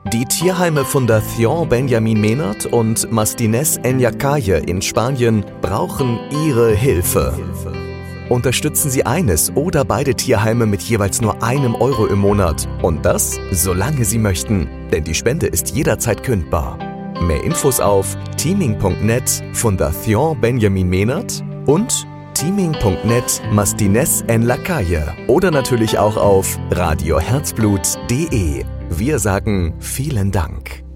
Die Tierheime Fundación Benjamin Menard und Mastines en la Calle in Spanien brauchen Ihre Hilfe. Unterstützen Sie eines oder beide Tierheime mit jeweils nur €1 im Monat. Und das, solange Sie möchten. Denn die Spende ist jederzeit kündbar. Mehr Infos auf teaming.net Fundación Benjamin Menard und teaming.net Mastines en la Calle oder natürlich auch auf radioherzblut.de. Wir sagen vielen Dank.